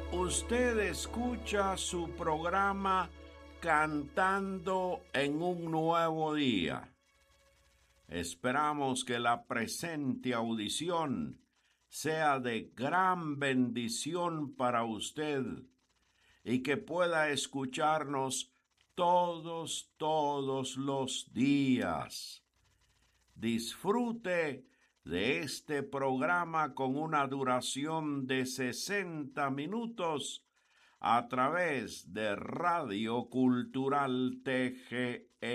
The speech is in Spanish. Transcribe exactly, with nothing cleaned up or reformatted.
Usted escucha su programa Cantando en un Nuevo Día. Esperamos que la presente audición sea de gran bendición para usted y que pueda escucharnos todos, todos los días. Disfrute de este programa con una duración de sesenta minutos a través de Radio Cultural T G E.